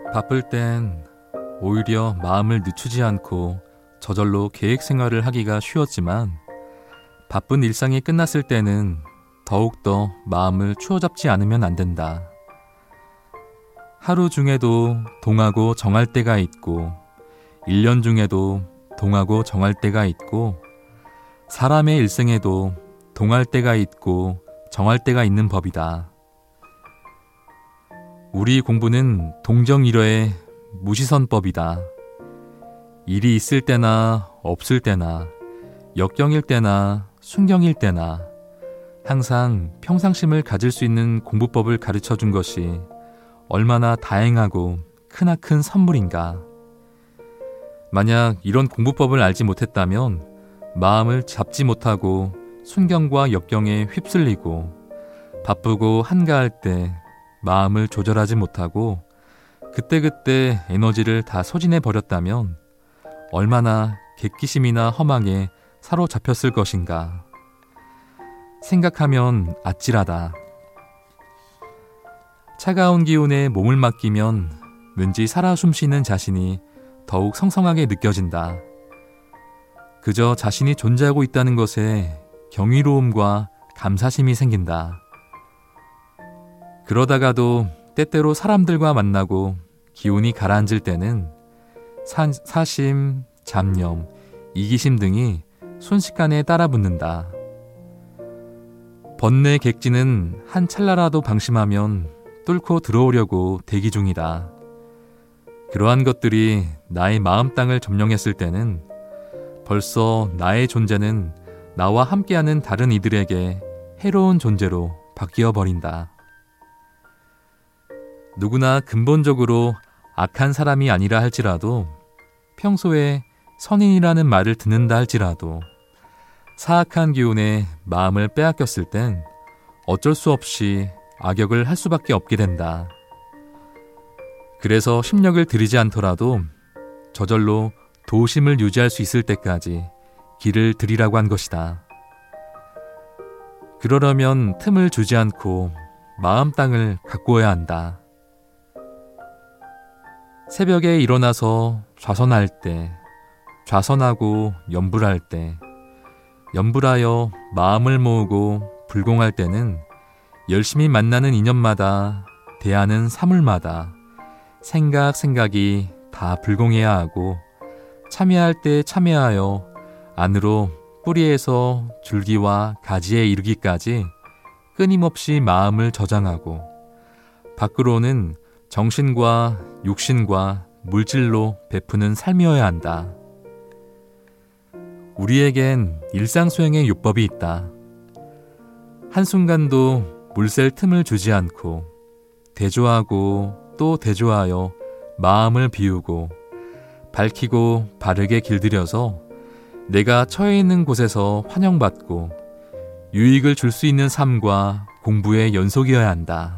바쁠 땐 오히려 마음을 늦추지 않고 저절로 계획 생활을 하기가 쉬웠지만 바쁜 일상이 끝났을 때는 더욱더 마음을 추어잡지 않으면 안 된다. 하루 중에도 동하고 정할 때가 있고 1년 중에도 동하고 정할 때가 있고 사람의 일생에도 동할 때가 있고 정할 때가 있는 법이다. 우리 공부는 동정일어의 무시선법이다. 일이 있을 때나 없을 때나 역경일 때나 순경일 때나 항상 평상심을 가질 수 있는 공부법을 가르쳐준 것이 얼마나 다행하고 크나큰 선물인가. 만약 이런 공부법을 알지 못했다면 마음을 잡지 못하고 순경과 역경에 휩쓸리고 바쁘고 한가할 때 마음을 조절하지 못하고 그때그때 에너지를 다 소진해 버렸다면 얼마나 객기심이나 허망에 사로잡혔을 것인가. 생각하면 아찔하다. 차가운 기운에 몸을 맡기면 왠지 살아 숨쉬는 자신이 더욱 성성하게 느껴진다. 그저 자신이 존재하고 있다는 것에 경이로움과 감사심이 생긴다. 그러다가도 때때로 사람들과 만나고 기운이 가라앉을 때는 사심, 잡념, 이기심 등이 순식간에 따라붙는다. 번뇌 객지는 한 찰나라도 방심하면 뚫고 들어오려고 대기 중이다. 그러한 것들이 나의 마음 땅을 점령했을 때는 벌써 나의 존재는 나와 함께하는 다른 이들에게 해로운 존재로 바뀌어 버린다. 누구나 근본적으로 악한 사람이 아니라 할지라도 평소에 선인이라는 말을 듣는다 할지라도 사악한 기운에 마음을 빼앗겼을 땐 어쩔 수 없이 악역을 할 수밖에 없게 된다. 그래서 심력을 들이지 않더라도 저절로 도심을 유지할 수 있을 때까지 길을 들이라고 한 것이다. 그러려면 틈을 주지 않고 마음 땅을 가꾸어야 한다. 새벽에 일어나서 좌선할 때, 좌선하고 염불할 때, 염불하여 마음을 모으고 불공할 때는 열심히 만나는 인연마다, 대하는 사물마다 생각이 다 불공해야 하고 참여할 때 참여하여 안으로 뿌리에서 줄기와 가지에 이르기까지 끊임없이 마음을 저장하고 밖으로는 정신과 육신과 물질로 베푸는 삶이어야 한다. 우리에겐 일상수행의 요법이 있다. 한순간도 물샐 틈을 주지 않고 대조하고 또 대조하여 마음을 비우고 밝히고 바르게 길들여서 내가 처해 있는 곳에서 환영받고 유익을 줄 수 있는 삶과 공부의 연속이어야 한다.